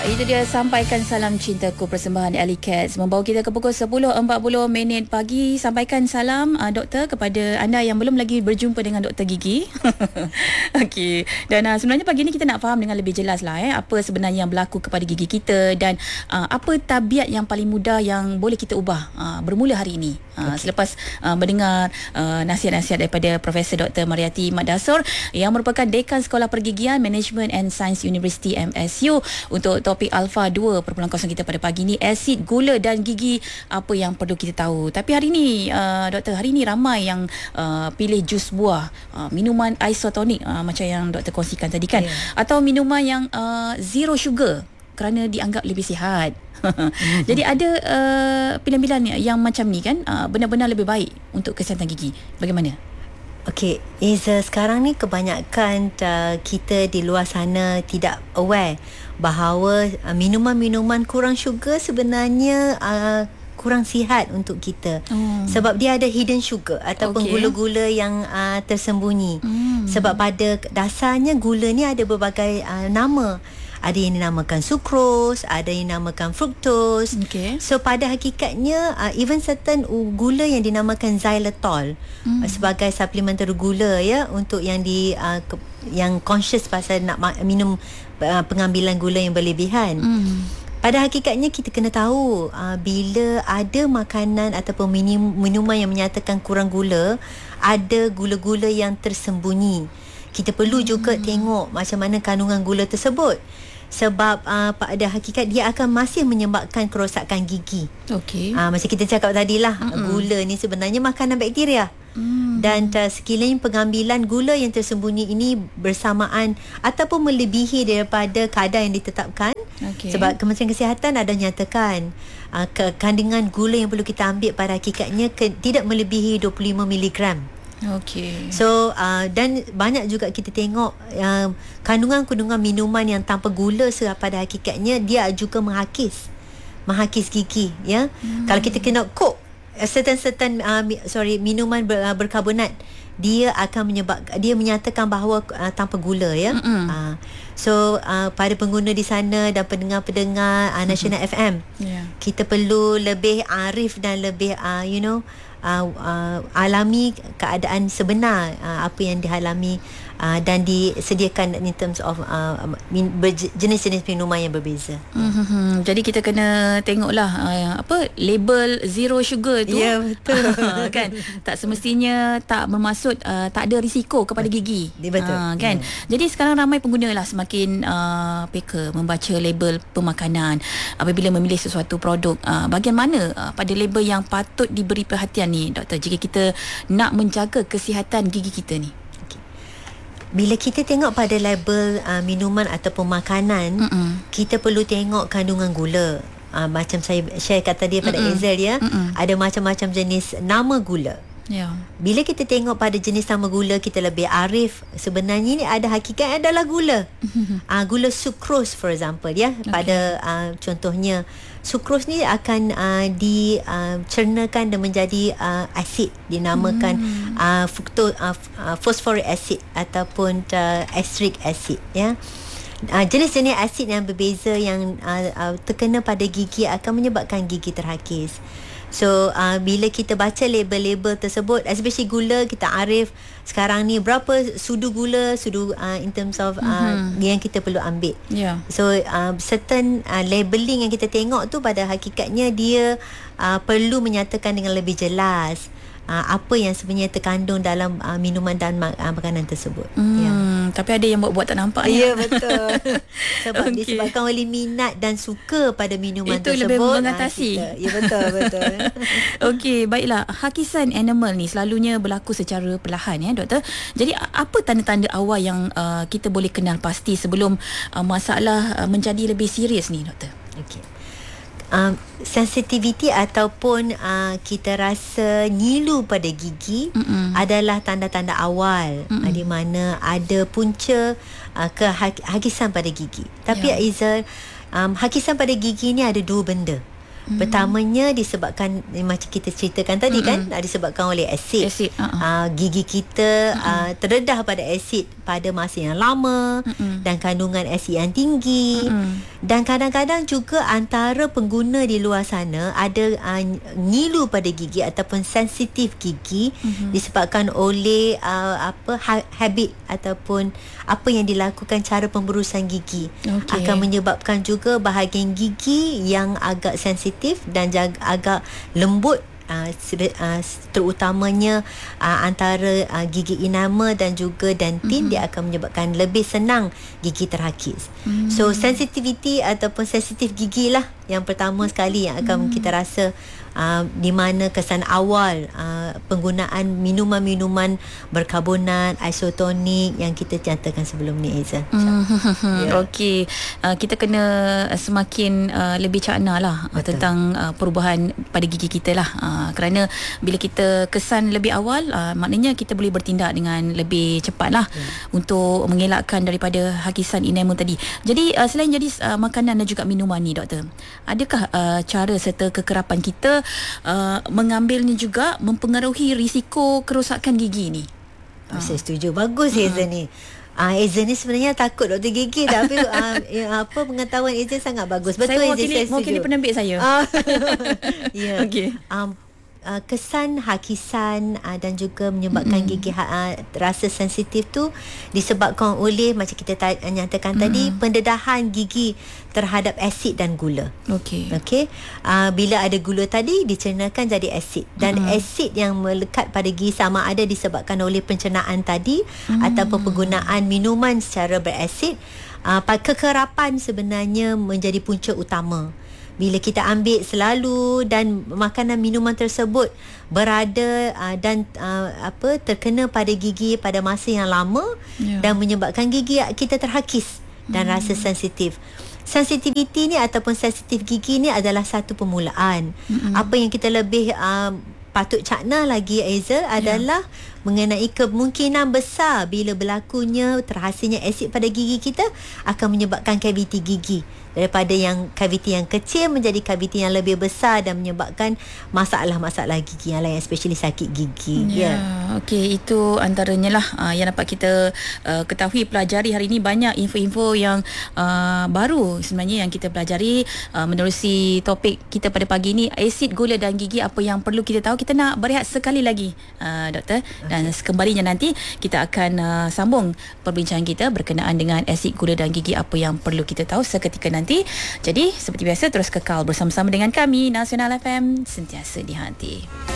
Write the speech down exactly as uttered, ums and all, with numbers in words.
itu dia Sampaikan Salam Cintaku, persembahan Alley Cats membawa kita ke pukul sepuluh empat puluh minit pagi. Sampaikan salam uh, doktor kepada anda yang belum lagi berjumpa dengan Doktor Gigi. Okey. Dan uh, sebenarnya pagi ni kita nak faham dengan lebih jelas lah eh apa sebenarnya yang berlaku kepada gigi kita dan uh, apa tabiat yang paling mudah yang boleh kita ubah uh, bermula hari ini. Uh, okay. Selepas uh, mendengar uh, nasihat-nasihat daripada Profesor Doktor Mariati Mat Dasor yang merupakan Dekan Sekolah Pergigian Management and Science University M S U untuk topik Alpha dua perpuluhan kosong kita pada pagi ni, asid, gula dan gigi, apa yang perlu kita tahu. Tapi hari ni uh, doktor, hari ni ramai yang uh, pilih jus buah, uh, minuman isotonik uh, macam yang doktor kongsikan tadi kan, yeah. Atau minuman yang uh, zero sugar kerana dianggap lebih sihat. Jadi ada uh, pilihan-pilihan yang macam ni kan, uh, benar-benar lebih baik untuk kesihatan gigi. Bagaimana? Okey, Iza, sekarang ni kebanyakan uh, kita di luar sana tidak aware bahawa uh, minuman-minuman kurang syugar sebenarnya uh, kurang sihat untuk kita. Hmm. Sebab dia ada hidden sugar ataupun okay. gula-gula yang uh, tersembunyi. Hmm. Sebab pada dasarnya gula ni ada berbagai uh, nama. Ada yang dinamakan sucrose, ada yang dinamakan fructose. Okay. So pada hakikatnya uh, even certain uh, gula yang dinamakan xylitol mm. uh, sebagai supplementary gula ya untuk yang di uh, ke, yang conscious pasal nak ma- minum uh, pengambilan gula yang berlebihan. Mm. Pada hakikatnya kita kena tahu uh, bila ada makanan ataupun minum, minuman yang menyatakan kurang gula, ada gula-gula yang tersembunyi. Kita perlu juga hmm. tengok macam mana kandungan gula tersebut. Sebab uh, pada hakikat dia akan masih menyebabkan kerosakan gigi. Okey. Uh, macam kita cakap tadilah, mm-mm. gula ni sebenarnya makanan bakteria. Mm. Dan uh, sekiranya pengambilan gula yang tersembunyi ini bersamaan ataupun melebihi daripada kadar yang ditetapkan. Okay. Sebab Kementerian Kesihatan ada nyatakan uh, kandungan gula yang perlu kita ambil pada hakikatnya ke, tidak melebihi dua puluh lima miligram. Okay. So uh, dan banyak juga kita tengok uh, kandungan-kandungan minuman yang tanpa gula pada hakikatnya dia juga menghakis menghakis gigi ya. Hmm. Kalau kita kena coke certain-certain uh, sorry minuman ber, uh, berkarbonat, dia akan menyebab dia menyatakan bahawa uh, tanpa gula ya. Uh, so uh, pada pengguna di sana dan pendengar-pendengar uh, Nasional F M, yeah. kita perlu lebih arif dan lebih uh, you know Uh, uh, alami keadaan sebenar uh, apa yang dialami uh, dan disediakan in terms of uh, min, berj- jenis-jenis minuman yang berbeza. Mm-hmm. Jadi kita kena tengoklah uh, apa label zero sugar tu. Ya, betul. Kan tak semestinya tak bermaksud uh, tak ada risiko kepada gigi. Betul. Uh, kan. Yeah. Jadi sekarang ramai pengguna lah semakin uh, peka membaca label pemakanan apabila memilih sesuatu produk. Uh, bahagian mana uh, pada label yang patut diberi perhatian ni doktor jika kita nak menjaga kesihatan gigi kita ni? Okay. Bila kita tengok pada label uh, minuman ataupun makanan, Mm-mm. kita perlu tengok kandungan gula. Uh, macam saya share kata dia pada Ezel ya, Mm-mm. ada macam-macam jenis nama gula. Yeah. Bila kita tengok pada jenis nama gula, kita lebih arif sebenarnya ni ada hakikat adalah gula. uh, gula sucrose for example ya. Okay. Pada uh, contohnya sucrose ni akan uh, dicernakan uh, dan menjadi uh, asid dinamakan hmm. uh, fructose uh, uh, phosphoric acid ataupun uh, astric acid ya. Uh, jenis-jenis asid yang berbeza yang uh, uh, terkena pada gigi akan menyebabkan gigi terhakis. So uh, bila kita baca label-label tersebut, especially gula, kita arif sekarang ni berapa sudu gula, sudu uh, in terms of uh, mm-hmm. yang kita perlu ambil. Yeah. So uh, certain uh, labeling yang kita tengok tu pada hakikatnya dia uh, perlu menyatakan dengan lebih jelas uh, apa yang sebenarnya terkandung dalam uh, minuman dan mak- uh, makanan tersebut. Hmm, yeah. Tapi ada yang buat-buat tak nampak. Ya, yeah, betul. Sebab okay. disebabkan oleh minat dan suka pada minuman itu tersebut. Itu lebih mengatasi. Ya, yeah, betul, betul. Okey, baiklah. Hakisan animal ni selalunya berlaku secara perlahan ya, doktor. Jadi apa tanda-tanda awal yang uh, kita boleh kenal pasti sebelum uh, masalah uh, menjadi lebih serius ni, doktor? Okey. Um, sensitiviti ataupun uh, kita rasa nyilu pada gigi Mm-mm. adalah tanda-tanda awal uh, di mana ada punca uh, kehakisan pada gigi. Tapi yeah. Aizal, um, hakisan pada gigi ni ada dua benda. Mm-hmm. Pertamanya disebabkan macam kita ceritakan tadi mm-hmm. kan, disebabkan oleh asid. Asid. Uh-uh. Uh, gigi kita mm-hmm. uh, terdedah pada asid pada masa yang lama mm-hmm. dan kandungan asid yang tinggi. Mm-hmm. Dan kadang-kadang juga antara pengguna di luar sana ada uh, ngilu pada gigi ataupun sensitif gigi mm-hmm. disebabkan oleh uh, apa ha- habit ataupun apa yang dilakukan cara pemberusan gigi. Okay. Akan menyebabkan juga bahagian gigi yang agak sensitif dan jaga, agak lembut. Uh, uh, terutamanya uh, antara uh, gigi enamel dan juga dentin, mm-hmm. dia akan menyebabkan lebih senang gigi terhakis. Mm-hmm. So sensitivity ataupun sensitif gigi lah yang pertama sekali yang akan mm-hmm. kita rasa uh, di mana kesan awal uh, penggunaan minuman-minuman berkarbonat, isotonik yang kita nyatakan sebelum ni, Aiza. Mm-hmm. Yeah. Okey, uh, kita kena semakin uh, lebih cakna lah uh, tentang uh, perubahan pada gigi kita lah. Uh, kerana bila kita kesan lebih awal, uh, maknanya kita boleh bertindak dengan lebih cepat lah yeah. untuk mengelakkan daripada hakisan enamel tadi. Jadi uh, selain jadi uh, makanan dan juga minuman ni, doktor, adakah uh, cara serta kekerapan kita uh, mengambilnya juga mempengaruhi risiko kerosakan gigi ni? Oh, uh. Saya setuju. Bagus uh-huh. Hazel ni. Ah, uh, Hazel ni sebenarnya takut doktor gigi, tapi uh, apa pengetahuan Hazel sangat bagus. Betul, saya Hazel, saya setuju. mewakili penembik saya. Uh, ya. Okey. Um, Uh, kesan hakisan uh, dan juga menyebabkan mm-hmm. gigi uh, rasa sensitif tu disebabkan oleh macam kita ta- nyatakan mm-hmm. tadi, pendedahan gigi terhadap asid dan gula. Okey. Okey. Uh, bila ada gula tadi dicernakan jadi asid, dan mm-hmm. asid yang melekat pada gigi sama ada disebabkan oleh pencernaan tadi mm-hmm. ataupun penggunaan minuman secara berasid. Uh, kekerapan sebenarnya menjadi punca utama. Bila kita ambil selalu dan makanan minuman tersebut berada uh, dan uh, apa terkena pada gigi pada masa yang lama yeah. dan menyebabkan gigi kita terhakis dan hmm. rasa sensitif. Sensitiviti ni ataupun sensitif gigi ni adalah satu permulaan. Hmm. Apa yang kita lebih uh, patut cakna lagi, Aiza, adalah yeah. mengenai kemungkinan besar bila berlakunya terhasilnya asid pada gigi kita akan menyebabkan kaviti gigi, daripada yang kaviti yang kecil menjadi kaviti yang lebih besar dan menyebabkan masalah-masalah gigi yang lain, especially sakit gigi. Ya, yeah. yeah. Okey, itu antaranya lah uh, yang dapat kita uh, ketahui, pelajari hari ini. Banyak info-info yang uh, baru sebenarnya yang kita pelajari uh, menerusi topik kita pada pagi ini, asid, gula dan gigi, apa yang perlu kita tahu. Kita nak berehat sekali lagi, uh, doktor, dan okay. kembalinya nanti kita akan uh, sambung perbincangan kita berkenaan dengan asid, gula dan gigi, apa yang perlu kita tahu seketika nanti. Jadi seperti biasa, terus kekal bersama-sama dengan kami, Nasional F M, sentiasa di hati.